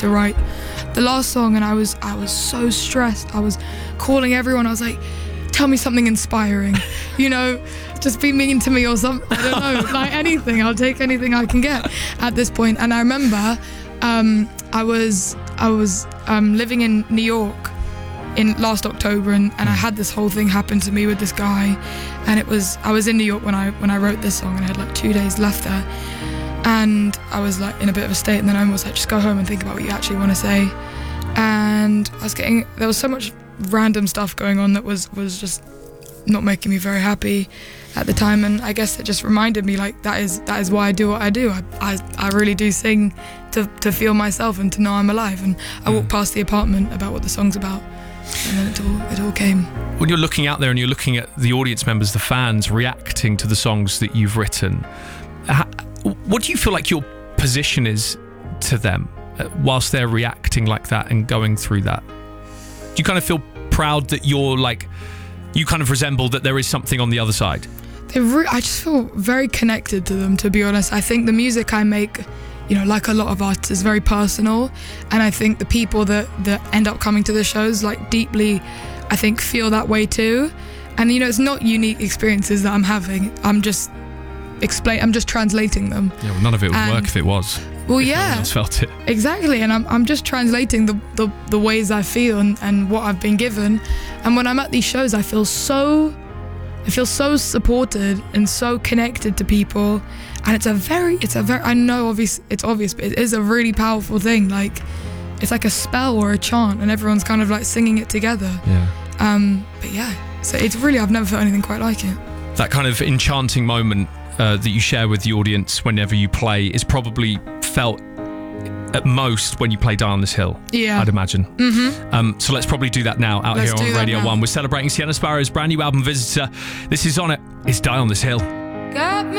to write the last song, and I was so stressed. I was calling everyone. I was like, tell me something inspiring, just be mean to me or something. I don't know, like anything. I'll take anything I can get at this point. And I remember I was living in New York in last October, and I had this whole thing happen to me with this guy, and I was in New York when I wrote this song, and I had like 2 days left there, and I was like in a bit of a state, and then I was like, just go home and think about what you actually want to say. And there was so much random stuff going on that was just not making me very happy at the time, and I guess it just reminded me, like, that is why I do what I do. I really do sing to feel myself and to know I'm alive. And I walked past the apartment about what the song's about, and then it all came. When you're looking out there and you're looking at the audience members, the fans reacting to the songs that you've written, what do you feel like your position is to them whilst they're reacting like that and going through that? Do you kind of feel proud that you kind of resemble that there is something on the other side? I just feel very connected to them, to be honest. I think the music I make, like a lot of artists, is very personal, and I think the people that end up coming to the shows, like, deeply, I think, feel that way too. And it's not unique experiences that I'm having. I'm just translating them. Yeah, well, none of it would work if it was. Well, yeah, no one else felt it. Exactly, and I'm just translating the ways I feel and what I've been given. And when I'm at these shows, I feel so supported and so connected to people, and it's a very I know it's obvious, but it is a really powerful thing. Like, it's like a spell or a chant, and everyone's kind of like singing it together. Yeah. But yeah, so it's really, I've never felt anything quite like it. That kind of enchanting moment that you share with the audience whenever you play is probably felt at most when you play Die on This Hill. Yeah, I'd imagine. Mm-hmm. So let's probably do that now out here on Radio 1. We're celebrating Sienna Sparrow's brand new album, Visitor. This is on it. It's Die on This Hill. Got me